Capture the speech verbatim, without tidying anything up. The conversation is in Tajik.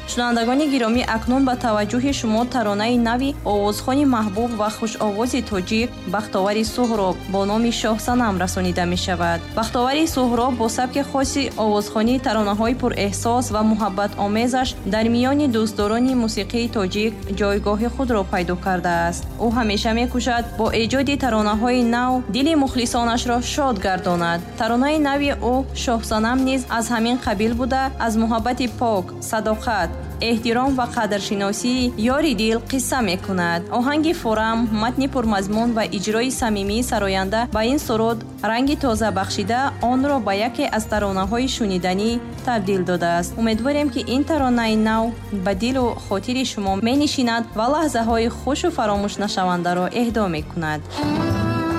шунавандагони гиромӣ, акнун ба таваҷҷӯҳи шумо таронаи нави овозхони маҳбуб ва хушовози тоҷик Бахтовари Суҳроб бо номи Шоҳсанам расонида мешавад. Бахтовари Суҳроб бо сабки хоси овозхонии таронаҳои пурэҳсос ва муҳаббатомезаш дар миёни дӯстдорони мусиқии тоҷик ҷойгоҳи худро пайдо кардааст. ӯ ҳамеша мекӯшад бо эҷоди таронаҳои нав дили мухлисонашро шод гардонад. таронаи нави ӯ Шоҳсанам низ аз ҳамин қабил буда, аз муҳаббати пок, садоқат, эҳтиром ва қадршиносии ёри дил қисса мекунад. оҳанги фурам, матни пурмазмун ва иҷрои самимии сароянда ба ин суруд ранги тоза бахшида, онро ба яке аз таронаҳои шуниданӣ табдил додааст. умедворем ки ин таронаи нав ба дилу хотири шумо менишинад ва лаҳзаҳои хушу фаромӯшнашавандаро эҳдо мекунад.